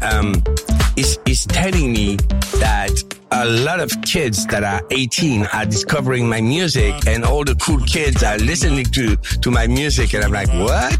is telling me that a lot of kids that are 18 are discovering my music, and all the cool kids are listening to my music, and I'm like, what?